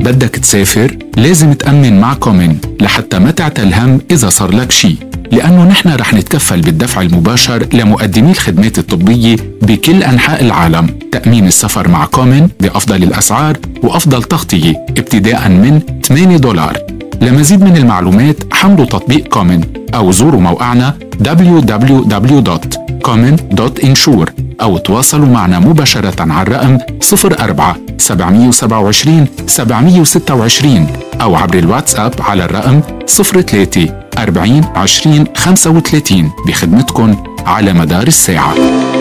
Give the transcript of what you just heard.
بدك تسافر لازم تأمن مع كومن لحتى ما تعتل هم إذا صار لك شي، لأنه نحن رح نتكفل بالدفع المباشر لمقدمي الخدمات الطبية بكل أنحاء العالم. تأمين السفر مع كومن بأفضل الأسعار وأفضل تغطية ابتداء من $8. لمزيد من المعلومات حملوا تطبيق كومن أو زوروا موقعنا www.common.insure أو تواصلوا معنا مباشرة على الرقم 04-727-726 أو عبر الواتساب على الرقم 03-40-20-35 بخدمتكم على مدار الساعة.